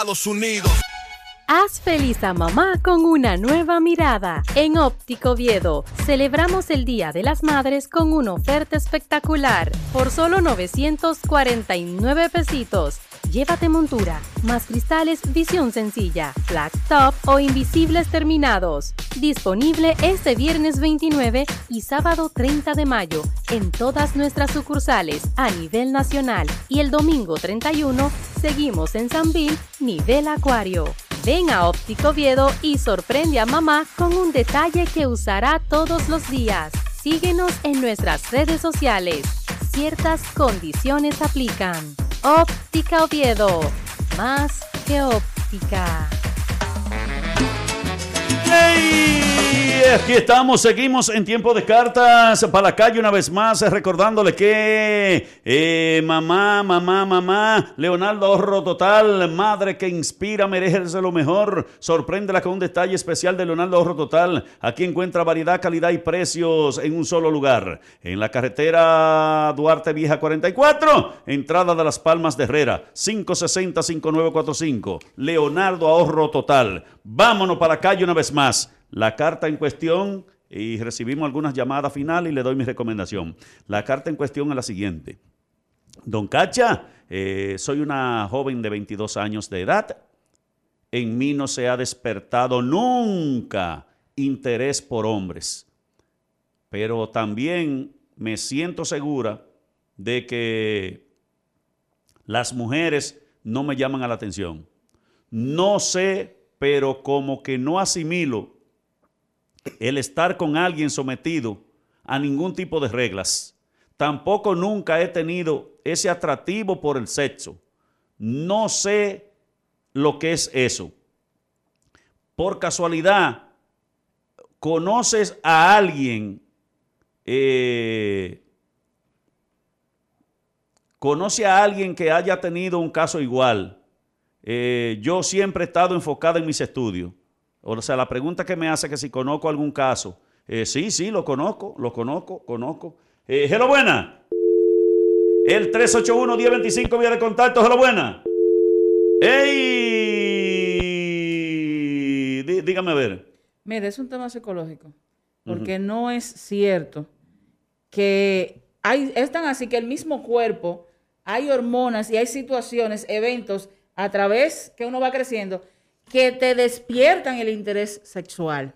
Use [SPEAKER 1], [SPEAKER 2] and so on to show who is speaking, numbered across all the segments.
[SPEAKER 1] Estados Unidos.
[SPEAKER 2] Haz feliz a mamá con una nueva mirada. En Óptico Oviedo celebramos el Día de las Madres con una oferta espectacular. Por solo 949 pesitos. Llévate montura, más cristales, visión sencilla, flat top o invisibles terminados. Disponible este viernes 29 y sábado 30 de mayo en todas nuestras sucursales a nivel nacional. Y el domingo 31 seguimos en Sanville, nivel Acuario. Ven a Óptico Oviedo y sorprende a mamá con un detalle que usará todos los días. Síguenos en nuestras redes sociales. Ciertas condiciones aplican. Óptica Oviedo. Más que óptica.
[SPEAKER 3] ¡Hey! Aquí estamos, seguimos en tiempo de cartas para la calle una vez más, recordándole que mamá, Leonardo Ahorro Total, madre que inspira, merece lo mejor, sorpréndela con un detalle especial de Leonardo Ahorro Total. Aquí encuentra variedad, calidad y precios en un solo lugar, en la carretera Duarte Vieja 44, entrada de Las Palmas de Herrera, 560-5945, Leonardo Ahorro Total. Vámonos para la calle una vez más. La carta en cuestión, y recibimos algunas llamadas finales y le doy mi recomendación. La carta en cuestión es la siguiente. Don Cacha, soy una joven de 22 años de edad. En mí no se ha despertado nunca interés por hombres. Pero también me siento segura de que las mujeres no me llaman a la atención. No sé, pero como que no asimilo el estar con alguien sometido a ningún tipo de reglas. Tampoco nunca he tenido ese atractivo por el sexo. No sé lo que es eso. Por casualidad, ¿conoces a alguien? ¿Conoce a alguien que haya tenido un caso igual? Yo siempre he estado enfocado en mis estudios. O sea, la pregunta que me hace que si conozco algún caso. Sí, lo conozco. Hello, buena. El 381-1025 vía de contacto. Hello, buena. ¡Ey! Dígame a ver.
[SPEAKER 4] Mire, es un tema psicológico. Porque no es cierto que es tan así que el mismo cuerpo, hay hormonas y hay situaciones, eventos, a través que uno va creciendo, que te despiertan el interés sexual.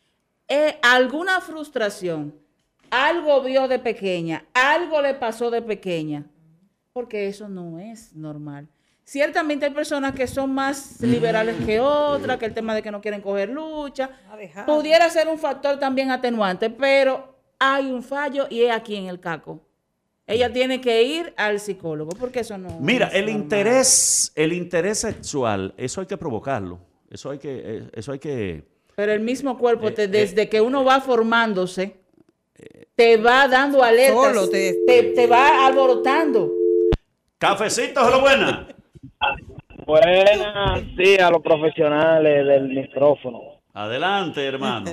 [SPEAKER 4] Alguna frustración, algo vio de pequeña, algo le pasó de pequeña, porque eso no es normal. Ciertamente hay personas que son más liberales que otras, que el tema de que no quieren coger lucha, pudiera ser un factor también atenuante, pero hay un fallo y es aquí en el caco. Ella tiene que ir al psicólogo, porque eso no.
[SPEAKER 3] Mira, el interés sexual, eso hay que provocarlo. Eso hay que.
[SPEAKER 4] Pero el mismo cuerpo, desde que uno va formándose, te va dando alertas, solo te va alborotando.
[SPEAKER 3] Cafecito, hola, buena.
[SPEAKER 5] Buenas, sí, a los profesionales del micrófono.
[SPEAKER 3] Adelante, hermano.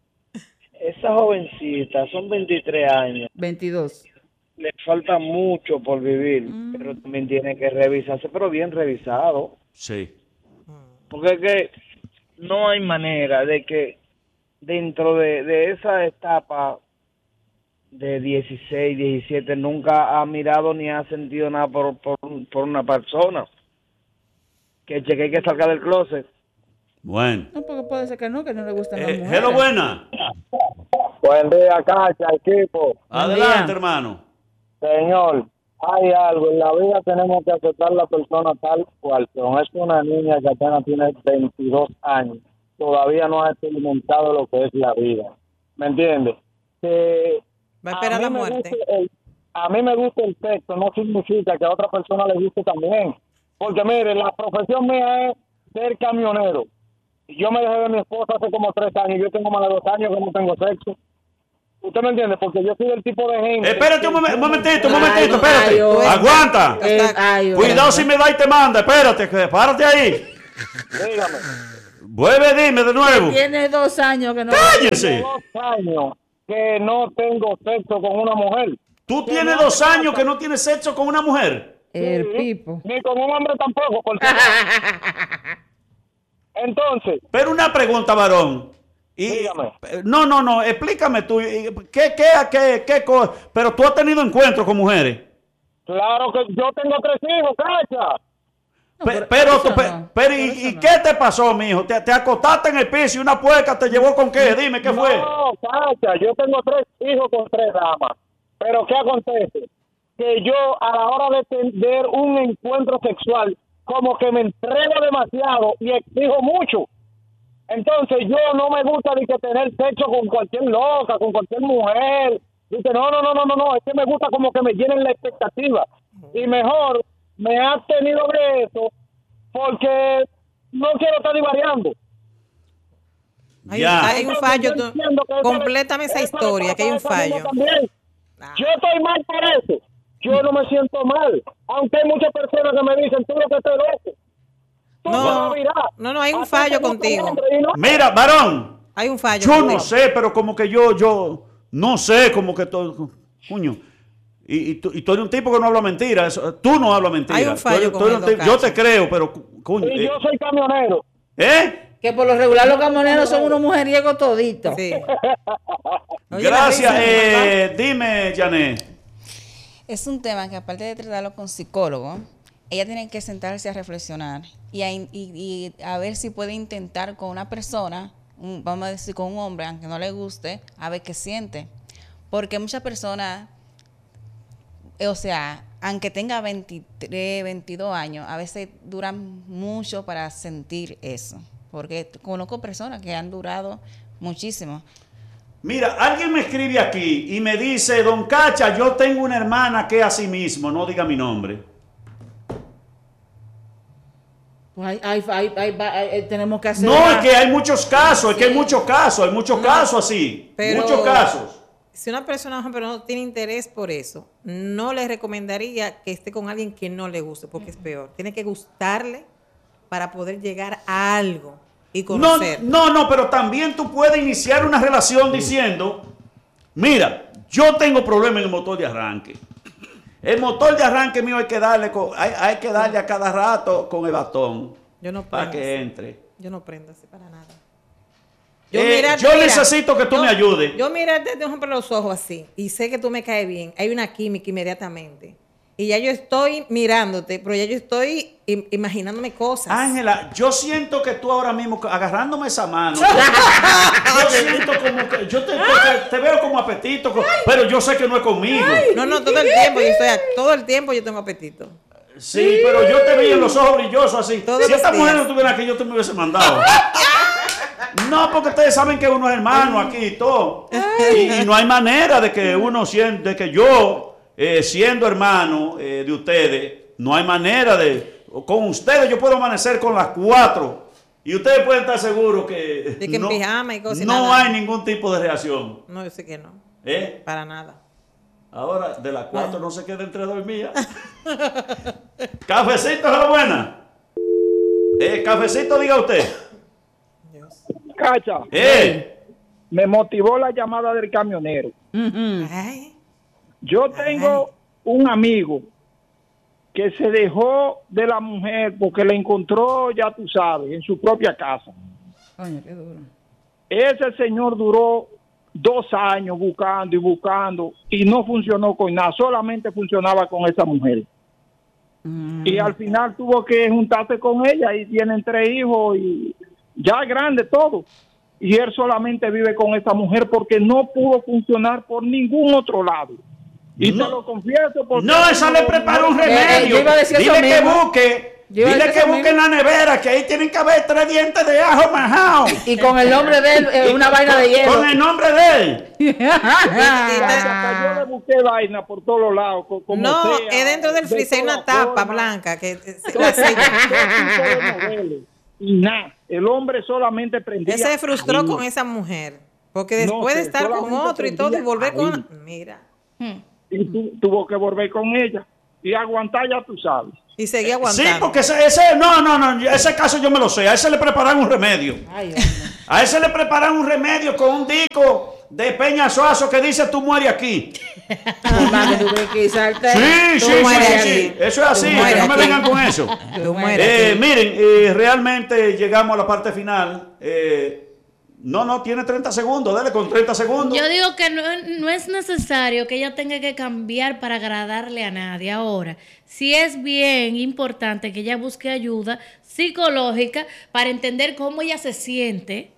[SPEAKER 5] Esa jovencita, son 23 años.
[SPEAKER 4] 22.
[SPEAKER 5] Le falta mucho por vivir, pero también tiene que revisarse, pero bien revisado.
[SPEAKER 3] Sí.
[SPEAKER 5] Porque es que no hay manera de que dentro de esa etapa de 16, 17 nunca ha mirado ni ha sentido nada por una persona. Que cheque que salga del closet.
[SPEAKER 3] Bueno.
[SPEAKER 4] No, porque puede ser que no le gustan las mujeres.
[SPEAKER 3] Hello, buena.
[SPEAKER 5] Buen día, Cacha, equipo.
[SPEAKER 3] Adelante, hermano.
[SPEAKER 5] Señor, hay algo, en la vida tenemos que aceptar a la persona tal cual son. Es una niña que apenas tiene 22 años, todavía no ha experimentado lo que es la vida. ¿Me entiendes?
[SPEAKER 6] Va a esperar la muerte.
[SPEAKER 5] A mí me gusta el sexo, no significa que a otra persona le guste también. Porque mire, la profesión mía es ser camionero. Yo me dejé de mi esposa hace como 3 años, yo tengo más de 2 años que no tengo sexo. ¿Usted me entiende? Porque yo soy del tipo de gente...
[SPEAKER 3] Espérate un momentito, espérate. Aguanta. Cuidado si me da y te manda. Espérate, párate ahí.
[SPEAKER 5] Dígame.
[SPEAKER 3] Vuelve, dime de nuevo.
[SPEAKER 4] Tiene 2 años que no...
[SPEAKER 3] ¡Cállese!
[SPEAKER 5] Tiene 2 años que no tengo sexo con una mujer.
[SPEAKER 3] ¿Tú tienes 2 años que no tienes sexo con una mujer?
[SPEAKER 4] El Pipo.
[SPEAKER 5] Ni con un hombre tampoco, por cierto. Entonces.
[SPEAKER 3] Pero una pregunta, varón.
[SPEAKER 5] Dígame.
[SPEAKER 3] No, explícame tú. ¿Qué cosa? Pero tú has tenido encuentros con mujeres.
[SPEAKER 5] Claro que yo tengo 3 hijos, cacha.
[SPEAKER 3] ¿Y qué te pasó, mijo? ¿Te acostaste en el piso y una puerca te llevó con qué? Dime, ¿qué fue?
[SPEAKER 5] No, cacha, yo tengo 3 hijos con 3 damas. Pero ¿qué acontece? Que yo, a la hora de tener un encuentro sexual, como que me entrego demasiado y exijo mucho. Entonces yo no me gusta ni que tener sexo con cualquier loca, con cualquier mujer. Dice, no, es que me gusta como que me llenen la expectativa. Y mejor me has tenido de eso porque no quiero estar divariando.
[SPEAKER 6] Hay un fallo. Complétame esa historia, que hay un fallo.
[SPEAKER 5] Yo estoy mal por eso. Yo no me siento mal. Aunque hay muchas personas que me dicen, tú lo que estás loco.
[SPEAKER 6] No, hay un fallo contigo.
[SPEAKER 3] Mira, varón.
[SPEAKER 6] Hay un fallo.
[SPEAKER 3] Yo no sé, pero como que yo no sé, como que todo, coño. Y tú eres un tipo que no habla mentira. Tú no hablas mentira.
[SPEAKER 6] Hay un fallo
[SPEAKER 3] yo te creo, pero coño.
[SPEAKER 5] Y yo soy camionero.
[SPEAKER 4] Que por lo regular los camioneros son unos mujeriegos toditos.
[SPEAKER 6] Sí.
[SPEAKER 3] Gracias. Dime, Janet.
[SPEAKER 1] Es un tema que aparte de tratarlo con psicólogo, ella tiene que sentarse a reflexionar y a ver si puede intentar con una persona, vamos a decir con un hombre, aunque no le guste, a ver qué siente. Porque muchas personas, o sea, aunque tenga 23, 22 años, a veces duran mucho para sentir eso. Porque conozco personas que han durado muchísimo.
[SPEAKER 3] Mira, alguien me escribe aquí y me dice, don Cacha, yo tengo una hermana que es así mismo, no diga mi nombre.
[SPEAKER 4] Pues tenemos que hacer...
[SPEAKER 3] No, es que hay muchos casos, hay muchos casos así,
[SPEAKER 6] pero
[SPEAKER 3] muchos casos.
[SPEAKER 6] Si una persona, por ejemplo, no tiene interés por eso, no le recomendaría que esté con alguien que no le guste, porque es peor. Tiene que gustarle para poder llegar a algo y conocer.
[SPEAKER 3] No, pero también tú puedes iniciar una relación diciendo, mira, yo tengo problemas en el motor de arranque. El motor de arranque mío hay que darle a cada rato con el bastón para que entre.
[SPEAKER 6] Yo no prendo así para nada.
[SPEAKER 3] Yo necesito que tú me ayudes.
[SPEAKER 6] Yo mirarte de ejemplo los ojos así y sé que tú me caes bien. Hay una química inmediatamente. Y ya yo estoy mirándote, pero ya yo estoy imaginándome cosas.
[SPEAKER 3] Ángela, yo siento que tú ahora mismo, agarrándome esa mano, yo siento como que, te veo como apetito, pero yo sé que no es conmigo.
[SPEAKER 6] No, todo el tiempo yo tengo apetito.
[SPEAKER 3] Sí, pero yo te vi en los ojos brillosos así.
[SPEAKER 6] Todos
[SPEAKER 3] si esta
[SPEAKER 6] los
[SPEAKER 3] mujer
[SPEAKER 6] días.
[SPEAKER 3] no estuviera aquí, yo te me hubiese mandado. No, porque ustedes saben que uno es hermano aquí y todo. Y no hay manera de que uno siente que yo... siendo hermano de ustedes, no hay manera de... Con ustedes yo puedo amanecer con las 4 y ustedes pueden estar seguros que...
[SPEAKER 6] De que en pijama y cosas.
[SPEAKER 3] No hay ningún tipo de reacción.
[SPEAKER 6] No, yo sé que no.
[SPEAKER 3] Para
[SPEAKER 6] nada.
[SPEAKER 3] Ahora, de las 4 no se queda entre dormidas. Cafecito, es la buena. Cafecito, diga usted.
[SPEAKER 6] Dios.
[SPEAKER 5] Cacha. Me motivó la llamada del camionero.
[SPEAKER 6] Ay.
[SPEAKER 5] Yo tengo un amigo que se dejó de la mujer porque la encontró, ya tú sabes, en su propia casa.
[SPEAKER 4] Coño, qué duro.
[SPEAKER 5] Ese señor duró 2 años buscando y no funcionó con nada, solamente funcionaba con esa mujer. Y al final tuvo que juntarse con ella y tienen 3 hijos y ya grande todo. Y él solamente vive con esa mujer porque no pudo funcionar por ningún otro lado. Y te lo confieso porque...
[SPEAKER 3] No, esa le prepara un remedio. Dile que busque en la nevera, que ahí tienen que haber 3 dientes de ajo majados.
[SPEAKER 4] Y con el nombre de él, una vaina de hielo.
[SPEAKER 3] Con el nombre de él.
[SPEAKER 5] Yo le busqué vaina por todos lados.
[SPEAKER 6] No, sea, es dentro del freezer, hay una tapa blanca que la
[SPEAKER 5] y nada, el hombre solamente prendía.
[SPEAKER 6] Él se frustró con esa mujer, porque después de estar con otro y todo y volver con una... Mira.
[SPEAKER 5] Y tuvo que volver con ella y aguantar, ya tú sabes.
[SPEAKER 6] Y seguía aguantando.
[SPEAKER 3] Sí, porque ese caso yo me lo sé. A ese le preparan un remedio. A ese le preparan un remedio con un disco de Peñasuazo que dice tú mueres aquí.
[SPEAKER 4] Mamá, que tú crees que salta.
[SPEAKER 3] Sí. Eso es así, que no me vengan con eso. Miren, realmente llegamos a la parte final. No, tiene 30 segundos, dale con 30 segundos.
[SPEAKER 7] Yo digo que no es necesario que ella tenga que cambiar para agradarle a nadie. Ahora, sí es bien importante que ella busque ayuda psicológica para entender cómo ella se siente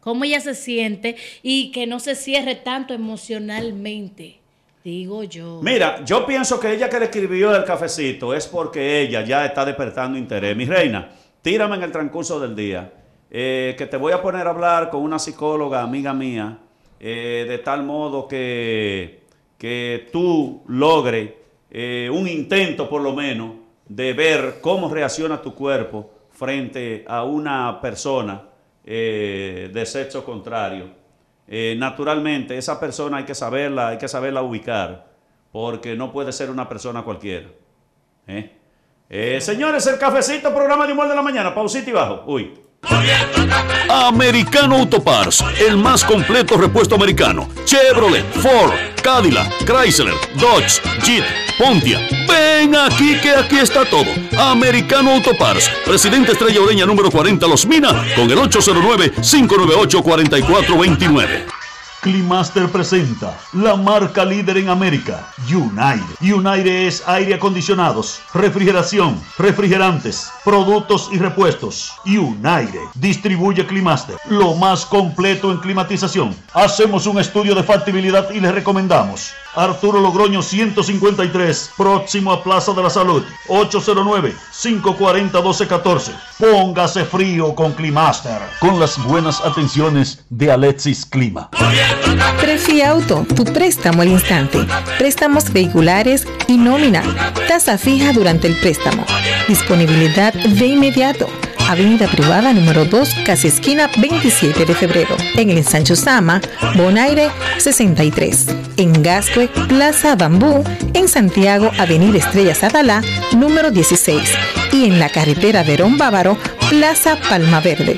[SPEAKER 7] y que no se cierre tanto emocionalmente, digo yo. Mira,
[SPEAKER 3] yo pienso que ella que le escribió el cafecito es porque ella ya está despertando interés. Mi reina, tírame en el transcurso del día. Que te voy a poner a hablar con una psicóloga, amiga mía, de tal modo que tú logres un intento por lo menos de ver cómo reacciona tu cuerpo frente a una persona de sexo contrario. Naturalmente, esa persona hay que saberla ubicar, porque no puede ser una persona cualquiera. Señores, el cafecito, programa de humor de la mañana, pausita y bajo. Uy.
[SPEAKER 8] Americano Auto Parts, el más completo repuesto americano. Chevrolet, Ford, Cadillac, Chrysler, Dodge, Jeep, Pontiac. Ven aquí que aquí está todo. Americano Auto Parts, Presidente Estrella Ureña número 40 Los Minas, con el 809-598-4429.
[SPEAKER 3] Climaster presenta la marca líder en América, United. United es aire acondicionados, refrigeración, refrigerantes, productos y repuestos. United distribuye Climaster, lo más completo en climatización. Hacemos un estudio de factibilidad y le recomendamos. Arturo Logroño 153, próximo a Plaza de la Salud, 809-540-1214. Póngase frío con Climaster, con las buenas atenciones de Alexis Clima.
[SPEAKER 9] Prefi Auto, tu préstamo al instante. Préstamos vehiculares y nómina. Tasa fija durante el préstamo. Disponibilidad de inmediato. Avenida Privada número 2, casi esquina 27 de febrero. En el Ensancho Sama, Bonaire 63. En Gascue, Plaza Bambú. En Santiago, Avenida Estrellas Adalá, número 16. Y en la carretera Verón Bávaro, Plaza Palma Verde.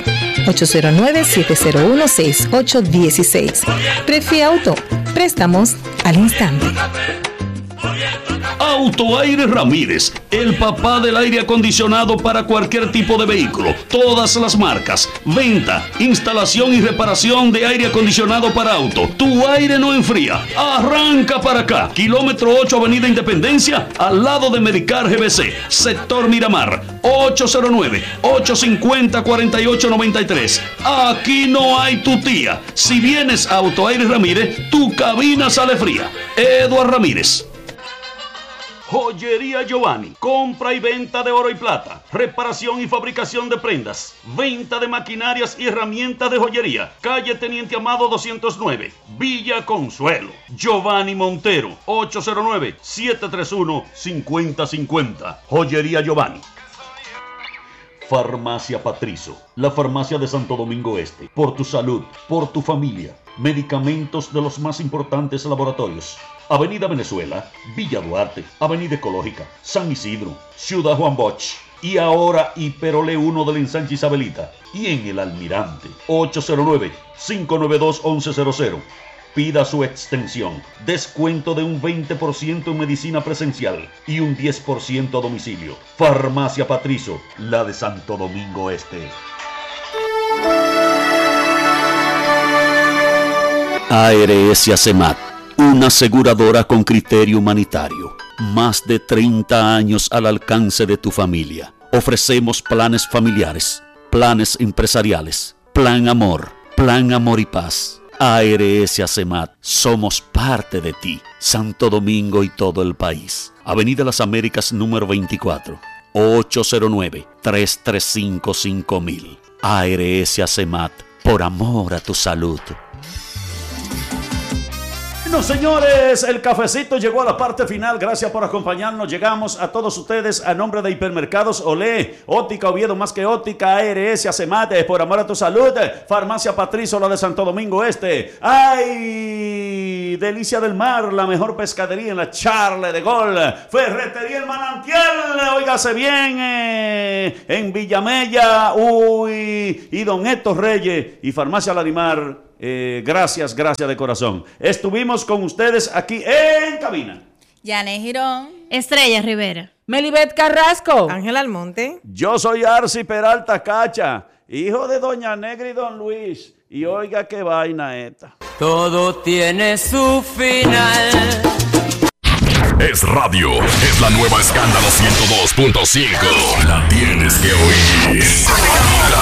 [SPEAKER 9] 809-701-6816. Prefi Auto, préstamos al instante.
[SPEAKER 8] Autoaire Ramírez, el papá del aire acondicionado para cualquier tipo de vehículo, todas las marcas, venta, instalación y reparación de aire acondicionado para auto. Tu aire no enfría, arranca para acá, kilómetro 8 Avenida Independencia, al lado de Medicar GBC, sector Miramar, 809-850-4893. Aquí no hay tu tía. Si vienes a Autoaire Ramírez, tu cabina sale fría. Eduardo Ramírez.
[SPEAKER 3] Joyería Giovanni, compra y venta de oro y plata, reparación y fabricación de prendas, venta de maquinarias y herramientas de joyería. Calle Teniente Amado 209, Villa Consuelo. Giovanni Montero, 809-731-5050. Joyería Giovanni. Farmacia Patricio, la farmacia de Santo Domingo Este. Por tu salud, por tu familia. Medicamentos de los más importantes laboratorios. Avenida Venezuela, Villa Duarte, Avenida Ecológica, San Isidro, Ciudad Juan Bosch. Y ahora Hiperole 1 del Ensanche Isabelita. Y en el Almirante, 809-592-1100. Pida su extensión. Descuento de un 20% en medicina presencial y un 10% a domicilio. Farmacia Patricio, la de Santo Domingo Este.
[SPEAKER 8] ARS Acemat, una aseguradora con criterio humanitario. Más de 30 años al alcance de tu familia. Ofrecemos planes familiares, planes empresariales, plan amor y paz. ARS Acemat, somos parte de ti, Santo Domingo y todo el país. Avenida Las Américas número 24, 809-335-5000. ARS Acemat, por amor a tu salud.
[SPEAKER 3] Bueno, señores, el cafecito llegó a la parte final. Gracias por acompañarnos. Llegamos a todos ustedes a nombre de Hipermercados Olé, Óptica Oviedo más que óptica, ARS Acemat, por amor a tu salud, Farmacia Patricio, la de Santo Domingo Este. ¡Ay! Delicia del Mar, la mejor pescadería en la Charle de Gol. Ferretería El Manantial, óigase bien, en Villamella. Uy, y Don Héctor Reyes y Farmacia Larimar. Gracias de corazón. Estuvimos con ustedes aquí en cabina.
[SPEAKER 1] Yané Girón.
[SPEAKER 7] Estrella Rivera.
[SPEAKER 4] Melibet Carrasco.
[SPEAKER 6] Ángel Almonte.
[SPEAKER 3] Yo soy Arci Peralta Cacha, hijo de Doña Negra y Don Luis. Y oiga qué vaina esta.
[SPEAKER 10] Todo tiene su final.
[SPEAKER 11] Es radio, es la nueva Escándalo 102.5. La tienes que oír.